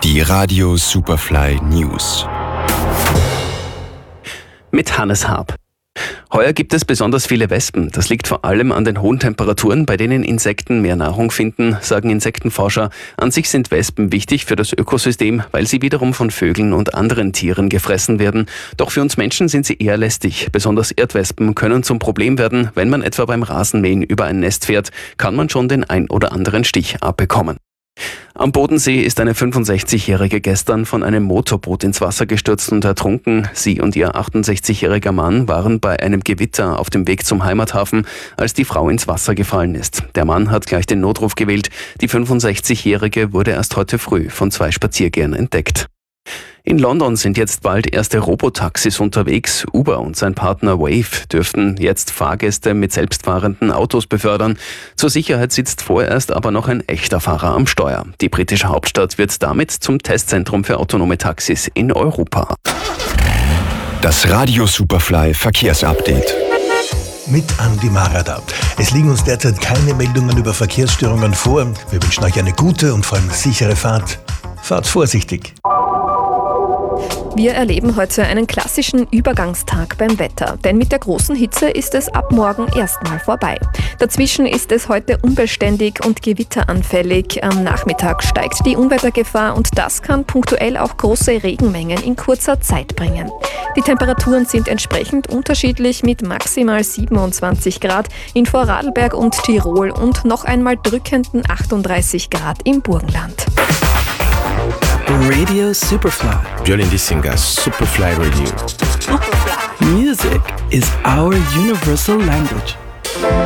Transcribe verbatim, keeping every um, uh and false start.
Die Radio Superfly News. Mit Hannes Haab. Heuer gibt es besonders viele Wespen. Das liegt vor allem an den hohen Temperaturen, bei denen Insekten mehr Nahrung finden, sagen Insektenforscher. An sich sind Wespen wichtig für das Ökosystem, weil sie wiederum von Vögeln und anderen Tieren gefressen werden. Doch für uns Menschen sind sie eher lästig. Besonders Erdwespen können zum Problem werden. Wenn man etwa beim Rasenmähen über ein Nest fährt, kann man schon den ein oder anderen Stich abbekommen. Am Bodensee ist eine fünfundsechzigjährige gestern von einem Motorboot ins Wasser gestürzt und ertrunken. Sie und ihr achtundsechzigjähriger Mann waren bei einem Gewitter auf dem Weg zum Heimathafen, als die Frau ins Wasser gefallen ist. Der Mann hat gleich den Notruf gewählt. Die fünfundsechzigjährige wurde erst heute früh von zwei Spaziergehern entdeckt. In London sind jetzt bald erste Robotaxis unterwegs. Uber und sein Partner Wave dürften jetzt Fahrgäste mit selbstfahrenden Autos befördern. Zur Sicherheit sitzt vorerst aber noch ein echter Fahrer am Steuer. Die britische Hauptstadt wird damit zum Testzentrum für autonome Taxis in Europa. Das Radio Superfly Verkehrsupdate. Mit Andi Marada. Es liegen uns derzeit keine Meldungen über Verkehrsstörungen vor. Wir wünschen euch eine gute und vor allem sichere Fahrt. Fahrt vorsichtig. Wir erleben heute einen klassischen Übergangstag beim Wetter, denn mit der großen Hitze ist es ab morgen erstmal vorbei. Dazwischen ist es heute unbeständig und gewitteranfällig. Am Nachmittag steigt die Unwettergefahr und das kann punktuell auch große Regenmengen in kurzer Zeit bringen. Die Temperaturen sind entsprechend unterschiedlich mit maximal siebenundzwanzig Grad in Vorarlberg und Tirol und noch einmal drückenden achtunddreißig Grad im Burgenland. Radio Superfly. Jolin Dissinga, Superfly Radio. Superfly. Music is our universal language.